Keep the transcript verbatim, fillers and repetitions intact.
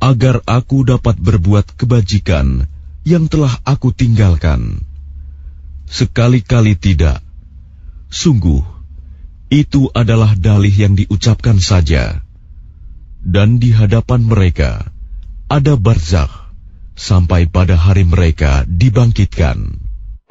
agar aku dapat berbuat kebajikan yang telah aku tinggalkan. Sekali-kali tidak. Sungguh, itu adalah dalih yang diucapkan saja. Dan di hadapan mereka ada barzakh sampai pada hari mereka dibangkitkan.